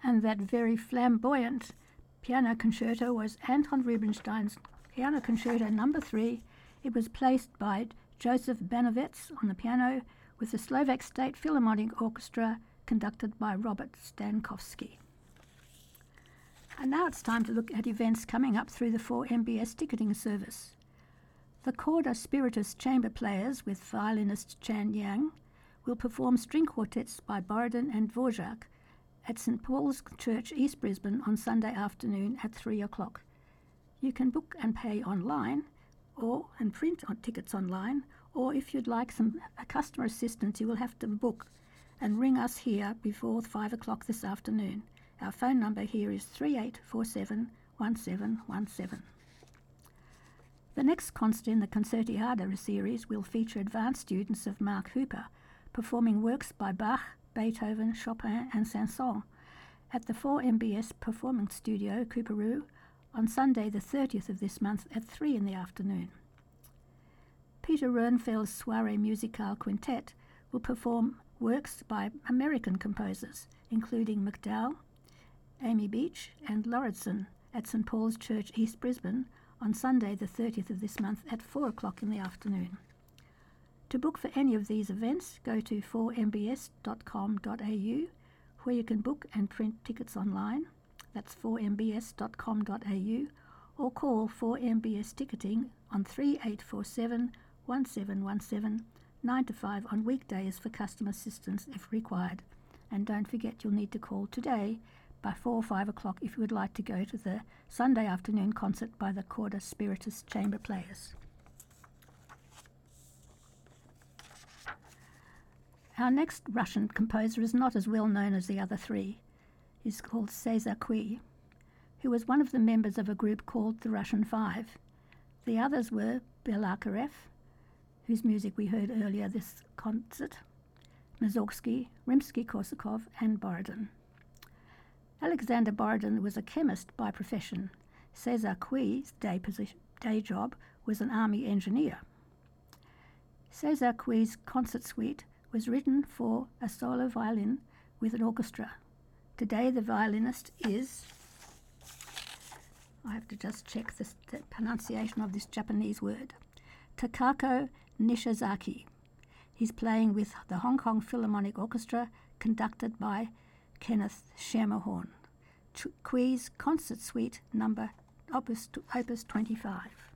And that very flamboyant piano concerto was Anton Rubinstein's Piano Concerto No. 3. It was placed by Joseph Banovets on the piano with the Slovak State Philharmonic Orchestra conducted by Robert Stankowski. And now it's time to look at events coming up through the 4MBS ticketing service. The Corda Spiritus Chamber Players with violinist Chan Yang will perform string quartets by Borodin and Dvorak at St Paul's Church, East Brisbane on Sunday afternoon at 3 o'clock. You can book and pay online and print on tickets online, or if you'd like a customer assistance, you will have to book and ring us here before 5 o'clock this afternoon. Our phone number here is 3847 1717. The next concert in the Concertiada series will feature advanced students of Mark Hooper performing works by Bach, Beethoven, Chopin and Saint-Saëns at the 4MBS Performance Studio, Coorparoo, on Sunday the 30th of this month at 3 in the afternoon. Peter Röhnfeld's Soirée Musicale Quintet will perform works by American composers, including MacDowell, Amy Beach and Lauritsen at St Paul's Church, East Brisbane, on Sunday the 30th of this month at 4 o'clock in the afternoon. To book for any of these events, go to 4mbs.com.au, where you can book and print tickets online. That's 4mbs.com.au, or call 4MBS Ticketing on 3847 1717, 9 to 5 on weekdays for customer assistance if required. And don't forget, you'll need to call today by 4 or 5 o'clock if you would like to go to the Sunday afternoon concert by the Corda Spiritus Chamber Players. Our next Russian composer is not as well known as the other three. He's called Cesar Cui, who was one of the members of a group called the Russian Five. The others were Belakarev, whose music we heard earlier this concert, Mussorgsky, Rimsky-Korsakov and Borodin. Alexander Borodin was a chemist by profession. Cesar Cui's day job was an army engineer. Cesar Cui's concert suite was written for a solo violin with an orchestra. Today the violinist is, I have to just check the pronunciation of this Japanese word, Takako Nishizaki. He's playing with the Hong Kong Philharmonic Orchestra conducted by Kenneth Schermerhorn. Cui's concert suite number Opus 25.